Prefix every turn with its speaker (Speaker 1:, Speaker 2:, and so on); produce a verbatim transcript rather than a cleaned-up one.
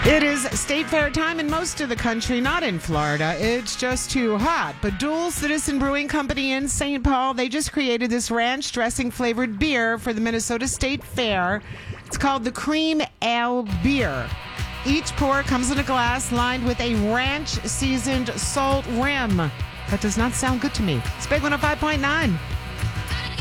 Speaker 1: It is state fair time in most of the country, not in Florida. It's just too hot. But Dual Citizen Brewing Company in Saint Paul, they just created this ranch dressing flavored beer for the Minnesota State Fair. It's called the Cream Ale Beer. Each pour comes in a glass lined with a ranch seasoned salt rim. That does not sound good to me. It's Big one oh five point nine.